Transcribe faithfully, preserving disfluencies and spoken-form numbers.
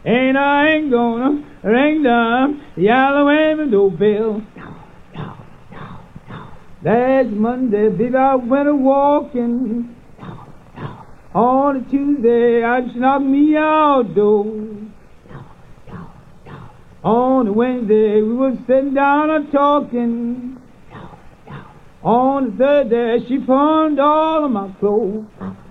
And I ain't gonna ring the yellow window bell. Last Monday, baby, I went a walking. On a Tuesday, I just knocked me outdoors. On a Wednesday, we was sitting down and talking. On the third day, she pawned all of my clothes.